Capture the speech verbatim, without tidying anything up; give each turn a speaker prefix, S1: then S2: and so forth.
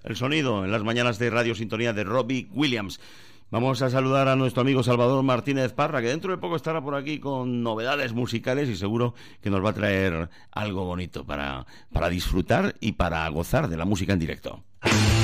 S1: el sonido en las mañanas de Radio Sintonía de Robbie Williams. Vamos a saludar a nuestro amigo Salvador Martínez Parra, que dentro de poco estará por aquí con novedades musicales y seguro que nos va a traer algo bonito para, para disfrutar y para gozar de la música en directo.